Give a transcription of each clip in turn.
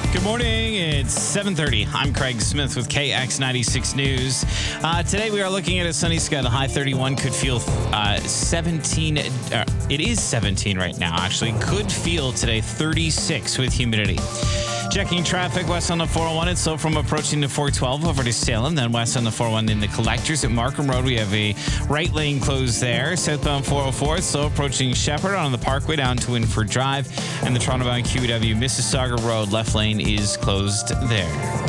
Good morning. It's 7:30. I'm Craig Smith with KX96 News. Today we are looking at a sunny sky. The high 31 could feel 17. It is 17 right now, actually. Could feel today 36 with humidity. Checking traffic west on the 401. It's slow from approaching the 412 over to Salem. Then west on the 401 in the collectors at Markham Road. We have a right lane closed there. Southbound 404. It's slow approaching Shepherd on the Parkway down to Winford Drive. And the Toronto-bound QEW Mississauga Road left lane is closed there.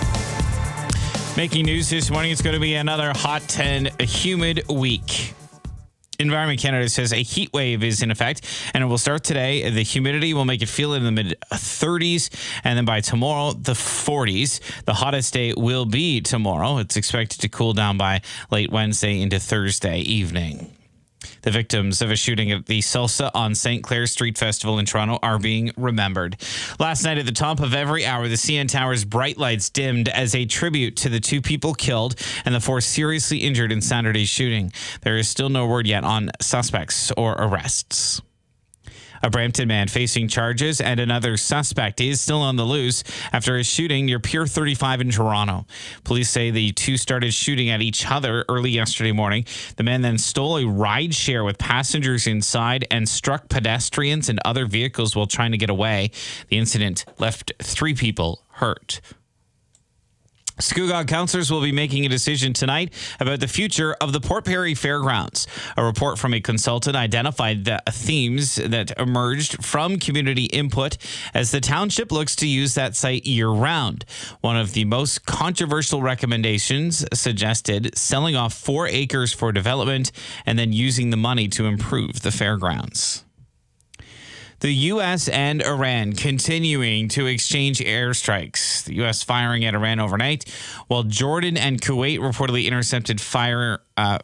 Making news this morning. It's going to be another hot and humid week. Environment Canada says a heat wave is in effect, and it will start today. The humidity will make it feel in the mid-30s, and then by tomorrow, the 40s. The hottest day will be tomorrow. It's expected to cool down by late Wednesday into Thursday evening. The victims of a shooting at the Salsa on St. Clair Street Festival in Toronto are being remembered. Last night at the top of every hour, the CN Tower's bright lights dimmed as a tribute to the 2 people killed and the 4 seriously injured in Saturday's shooting. There is still no word yet on suspects or arrests. A Brampton man facing charges and another suspect is still on the loose after a shooting near Pier 35 in Toronto. Police say the 2 started shooting at each other early yesterday morning. The man then stole a ride share with passengers inside and struck pedestrians and other vehicles while trying to get away. The incident left 3 people hurt. Scugog councillors will be making a decision tonight about the future of the Port Perry Fairgrounds. A report from a consultant identified the themes that emerged from community input as the township looks to use that site year-round. One of the most controversial recommendations suggested selling off 4 acres for development and then using the money to improve the fairgrounds. The U.S. and Iran continuing to exchange airstrikes. The U.S. firing at Iran overnight, while Jordan and Kuwait reportedly intercepted firing,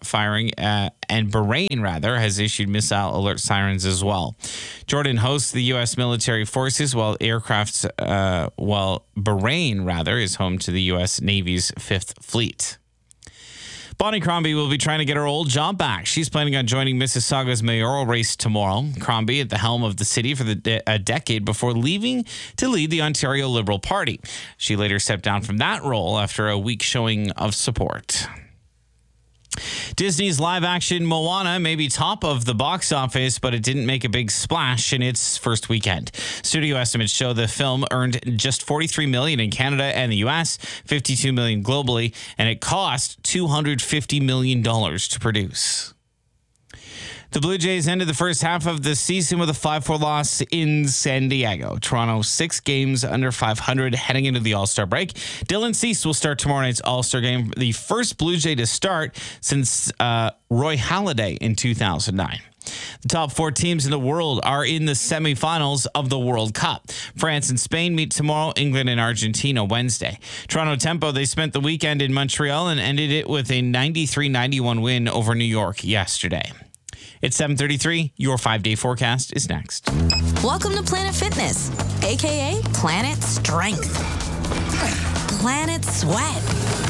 and Bahrain, has issued missile alert sirens as well. Jordan hosts the U.S. military forces, while Bahrain, is home to the U.S. Navy's 5th Fleet. Bonnie Crombie will be trying to get her old job back. She's planning on joining Mississauga's mayoral race tomorrow. Crombie at the helm of the city for a decade before leaving to lead the Ontario Liberal Party. She later stepped down from that role after a weak showing of support. Disney's live-action Moana may be top of the box office, but it didn't make a big splash in its first weekend. Studio estimates show the film earned just $43 million in Canada and the U.S., $52 million globally, and it cost $250 million to produce. The Blue Jays ended the first half of the season with a 5-4 loss in San Diego. Toronto 6 games under 500 heading into the All-Star break. Dylan Cease will start tomorrow night's All-Star game, the first Blue Jay to start since Roy Halladay in 2009. The top 4 teams in the world are in the semifinals of the World Cup. France and Spain meet tomorrow, England and Argentina Wednesday. Toronto Tempo, they spent the weekend in Montreal and ended it with a 93-91 win over New York yesterday. It's 7:33. Your 5-day forecast is next. Welcome to Planet Fitness, a.k.a. Planet Strength, Planet Sweat,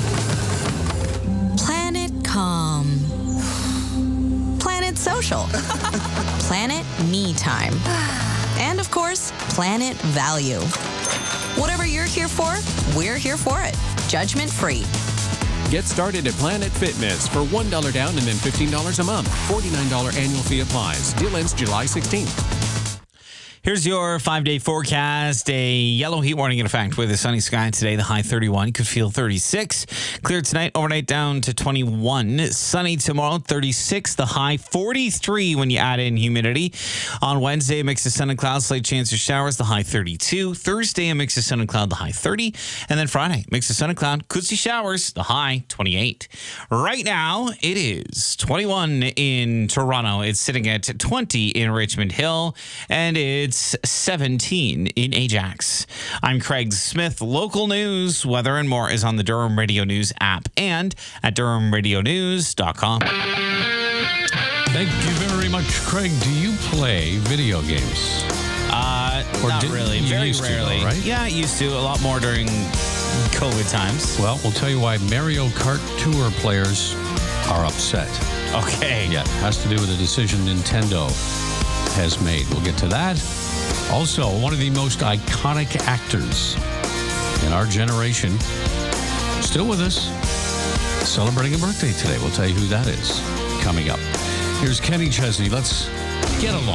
Planet Calm, Planet Social, Planet Me Time, and of course, Planet Value. Whatever you're here for, we're here for it. Judgment free. Get started at Planet Fitness for $1 down and then $15 a month. $49 annual fee applies. Deal ends July 16th. Here's your 5-day forecast. A yellow heat warning in effect with a sunny sky today. The high 31, could feel 36. Clear tonight, overnight down to 21. Sunny tomorrow, 36. The high 43 when you add in humidity. On Wednesday, a mix of sun and clouds, slight chance of showers, the high 32. Thursday, a mix of sun and cloud, the high 30. And then Friday, mix of sun and cloud, could see showers, the high 28. Right now, it is 21 in Toronto. It's sitting at 20 in Richmond Hill. And it's 17 in Ajax. I'm Craig Smith. Local news, weather, and more is on the Durham Radio News app and at durhamradionews.com. Thank you very much, Craig. Do you play video games? Not really. Very rarely. Though, right? Yeah, I used to. A lot more during COVID times. Well, we'll tell you why Mario Kart Tour players are upset. Okay. Yeah, it has to do with a decision Nintendo has made. We'll get to that. Also, one of the most iconic actors in our generation, still with us, celebrating a birthday today. We'll tell you who that is coming up. Here's Kenny Chesney. Let's get along.